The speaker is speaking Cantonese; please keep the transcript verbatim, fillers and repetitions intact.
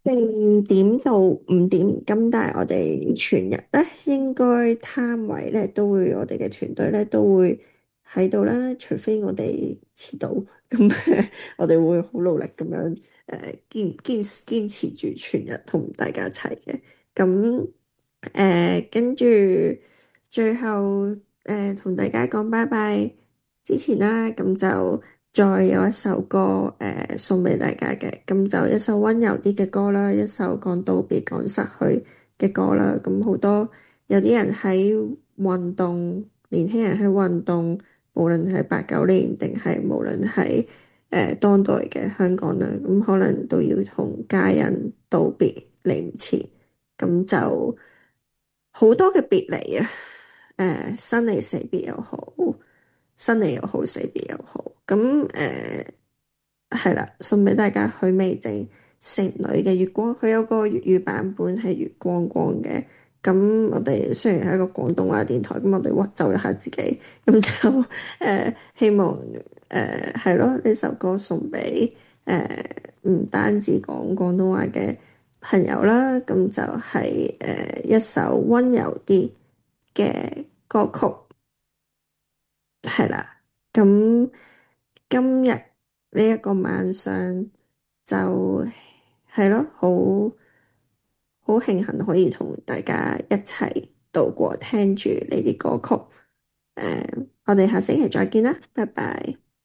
四點到五點，咁但係我哋全日咧應該攤位咧都會，我哋嘅團隊咧都會喺度啦，除非我哋遲到，咁我哋會好努力咁樣誒堅堅堅持住全日同大家一齊嘅，咁誒跟住最後誒同大家講拜拜之前啦，咁就。再有一首歌誒、呃、送俾大家嘅，咁就一首溫柔啲嘅歌啦，一首講道別、講失去嘅歌啦。咁好多有啲人喺運動，年輕人喺運動，無論係八九年定係無論係誒、呃、當代嘅香港啦，咁可能都要同家人道別，嚟唔切，咁就好多嘅別離啊！誒、呃，生離死別又好。新嚟又好，死別又好，咁誒係啦，送俾大家許美靜《城裏嘅月光》，佢有個粵語版本係月光光嘅。咁我哋雖然係一個廣東話電台，咁我哋屈就一下自己，咁就誒、呃、希望誒係咯呢首歌送俾誒唔單止講廣東話嘅朋友啦，咁就係、是、誒、呃、一首溫柔啲嘅歌曲。係啦，咁今日呢一個晚上就係咯，好好慶幸可以同大家一齊度過，聽住呢啲歌曲。誒，我哋下星期再見啦，拜拜。